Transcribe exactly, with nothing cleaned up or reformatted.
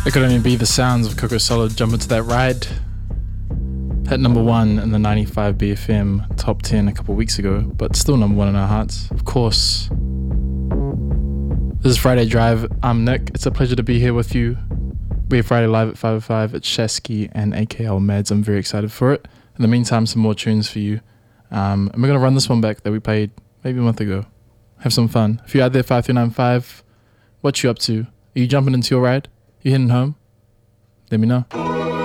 It could only be the sounds of Coco Solo jump into that ride. Hit number one in the ninety-five B F M top ten a couple of weeks ago, but still number one in our hearts, of course. This is Friday Drive. I'm Nick. It's a pleasure to be here with you. We're Friday live at five oh five at Shasky and A K L Mads. I'm very excited for it. In the meantime, some more tunes for you. Um, and we're going to run this one back that we played maybe a month ago. Have some fun. If you're out there, five three nine five, what you up to? Are you jumping into your ride? You heading home? Let me know.